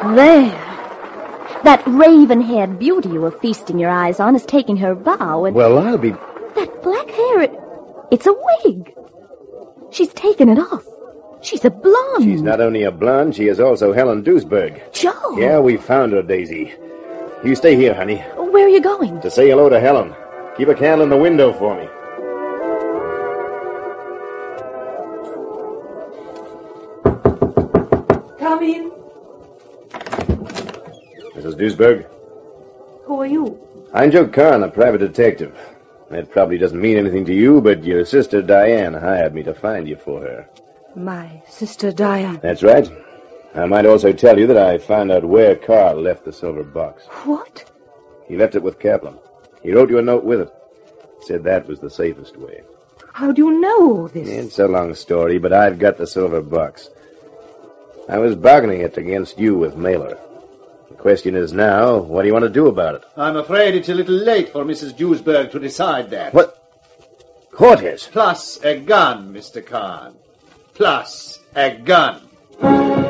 There. That raven-haired beauty you were feasting your eyes on is taking her bow, and... Well, I'll be... That black hair, it's a wig. She's taken it off. She's a blonde. She's not only a blonde, she is also Helen Duesberg. Joe! Yeah, we found her, Daisy. You stay here, honey. Where are you going? To say hello to Helen. Keep a candle in the window for me. Come in. Mrs. Duesberg? Who are you? I'm Joe Kahn, a private detective. That probably doesn't mean anything to you, but your sister Diane hired me to find you for her. My sister Diane. That's right. I might also tell you that I found out where Carl left the silver box. What? He left it with Kaplan. He wrote you a note with it. Said that was the safest way. How do you know this? It's a long story, but I've got the silver box. I was bargaining it against you with Mailer. The question is now, what do you want to do about it? I'm afraid it's a little late for Mrs. Duesberg to decide that. What? Cortez! Plus a gun, Mr. Kahn. Plus a gun.